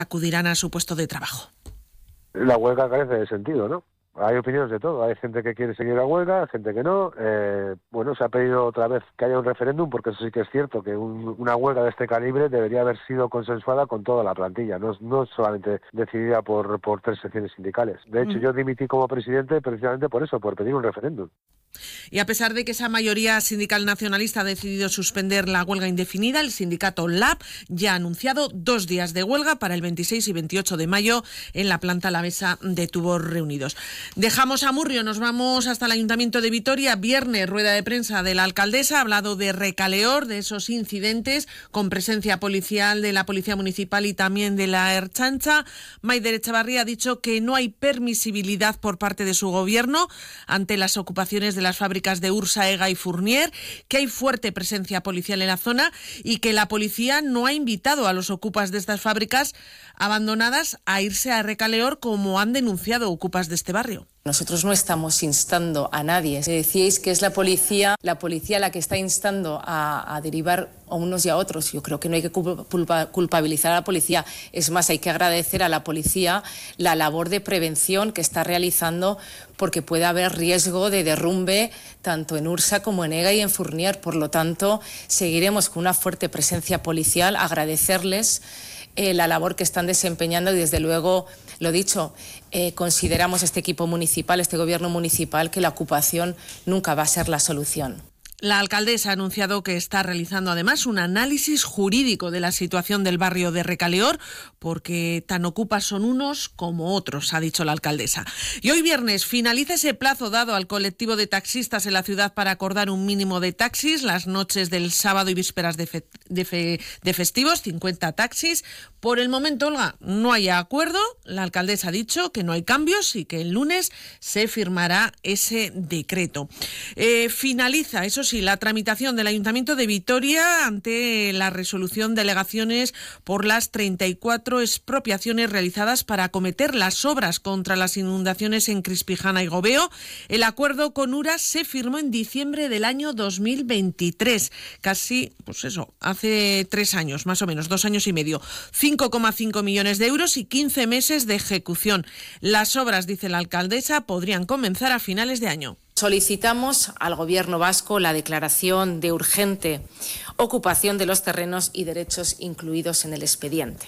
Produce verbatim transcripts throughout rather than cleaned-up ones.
acudirán a su puesto de trabajo. La huelga carece de sentido, ¿no? Hay opiniones de todo. Hay gente que quiere seguir la huelga, gente que no. Eh, bueno, se ha pedido otra vez que haya un referéndum, porque eso sí que es cierto, que un, una huelga de este calibre debería haber sido consensuada con toda la plantilla, no, no solamente decidida por, por tres secciones sindicales. De hecho, mm. yo dimití como presidente precisamente por eso, por pedir un referéndum. Y a pesar de que esa mayoría sindical nacionalista ha decidido suspender la huelga indefinida, el sindicato L A B ya ha anunciado dos días de huelga para el veintiséis y veintiocho de mayo en la planta alavesa de Tubos Reunidos. Dejamos a Murrio, nos vamos hasta el Ayuntamiento de Vitoria. Viernes, rueda de prensa de la alcaldesa, ha hablado de Recaleor, de esos incidentes con presencia policial de la Policía Municipal y también de la Ertzaintza. Maider Etxebarria ha dicho que no hay permisibilidad por parte de su gobierno ante las ocupaciones de las fábricas de Ursa, Ega y Fournier, que hay fuerte presencia policial en la zona y que la policía no ha invitado a los ocupas de estas fábricas abandonadas a irse a Recaleor, como han denunciado ocupas de este barrio. Nosotros no estamos instando a nadie. Si decíais que es la policía, la policía la que está instando a, a derivar a unos y a otros. Yo creo que no hay que culpa, culpabilizar a la policía. Es más, hay que agradecer a la policía la labor de prevención que está realizando, porque puede haber riesgo de derrumbe tanto en Ursa como en Ega y en Fournier. Por lo tanto, seguiremos con una fuerte presencia policial. Agradecerles eh, la labor que están desempeñando y, desde luego, lo dicho, eh, consideramos este equipo municipal, este gobierno municipal, que la ocupación nunca va a ser la solución. La alcaldesa ha anunciado que está realizando además un análisis jurídico de la situación del barrio de Recaleor, porque tan ocupas son unos como otros, ha dicho la alcaldesa. Y hoy viernes finaliza ese plazo dado al colectivo de taxistas en la ciudad para acordar un mínimo de taxis las noches del sábado y vísperas de, fe, de, fe, de festivos, cincuenta taxis. Por el momento, Olga, no hay acuerdo. La alcaldesa ha dicho que no hay cambios y que el lunes se firmará ese decreto. Eh, finaliza, eso sí, la tramitación del Ayuntamiento de Vitoria ante la resolución de alegaciones por las treinta y cuatro expropiaciones realizadas para acometer las obras contra las inundaciones en Crispijana y Gobeo. El acuerdo con Ura se firmó en diciembre del año dos mil veintitrés, casi, pues eso, hace tres años, más o menos, dos años y medio. cinco coma cinco millones de euros y quince meses de ejecución. Las obras, dice la alcaldesa, podrían comenzar a finales de año. Solicitamos al Gobierno vasco la declaración de urgente ocupación de los terrenos y derechos incluidos en el expediente.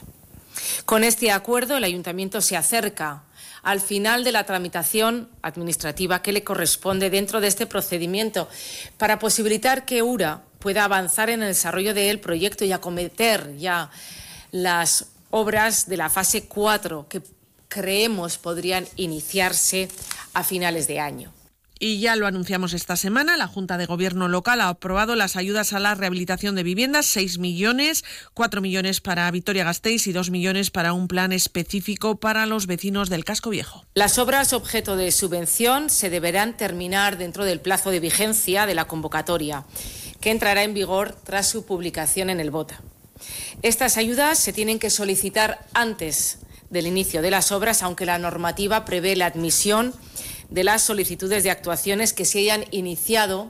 Con este acuerdo, el Ayuntamiento se acerca al final de la tramitación administrativa que le corresponde dentro de este procedimiento, para posibilitar que Ura pueda avanzar en el desarrollo del proyecto y acometer ya las obras de la fase cuatro, que creemos podrían iniciarse a finales de año. Y ya lo anunciamos esta semana, la Junta de Gobierno local ha aprobado las ayudas a la rehabilitación de viviendas, seis millones, cuatro millones para Vitoria-Gasteiz y dos millones para un plan específico para los vecinos del Casco Viejo. Las obras objeto de subvención se deberán terminar dentro del plazo de vigencia de la convocatoria, que entrará en vigor tras su publicación en el BOTA. Estas ayudas se tienen que solicitar antes del inicio de las obras, aunque la normativa prevé la admisión de las solicitudes de actuaciones que se hayan iniciado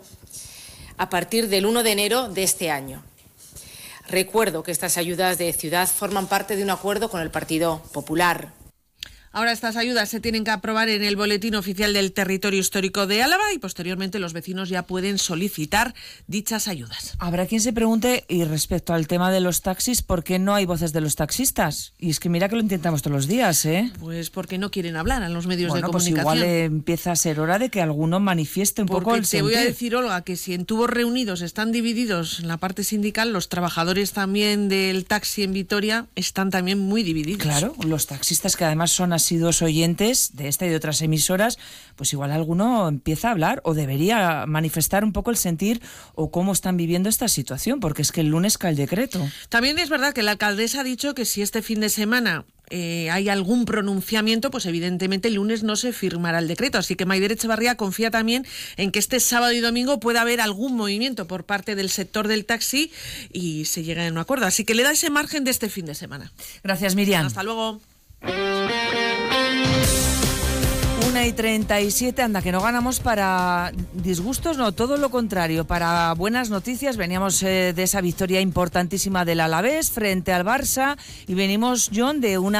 a partir del uno de enero de este año. Recuerdo que estas ayudas de ciudad forman parte de un acuerdo con el Partido Popular. Ahora estas ayudas se tienen que aprobar en el Boletín Oficial del Territorio Histórico de Álava y posteriormente los vecinos ya pueden solicitar dichas ayudas. Habrá quien se pregunte, y respecto al tema de los taxis, ¿por qué no hay voces de los taxistas? Y es que mira que lo intentamos todos los días, ¿eh? Pues porque no quieren hablar a los medios bueno, de comunicación. Pues igual eh, empieza a ser hora de que alguno manifieste un porque poco el te sentir. voy a decir, Olga, que si en Tubos Reunidos están divididos en la parte sindical, los trabajadores también del taxi en Vitoria están también muy divididos. Claro, los taxistas, que además son asiduos oyentes de esta y de otras emisoras, pues igual alguno empieza a hablar o debería manifestar un poco el sentir o cómo están viviendo esta situación, porque es que el lunes cae el decreto. También es verdad que la alcaldesa ha dicho que si este fin de semana eh, hay algún pronunciamiento, pues evidentemente el lunes no se firmará el decreto, así que Maider Etxebarria confía también en que este sábado y domingo pueda haber algún movimiento por parte del sector del taxi y se llegue a un acuerdo, así que le da ese margen de este fin de semana. Gracias, Miriam. Hasta luego. una y treinta y siete, anda, que no ganamos para disgustos, no, todo lo contrario, para buenas noticias. Veníamos eh, de esa victoria importantísima del Alavés frente al Barça y venimos, John, de una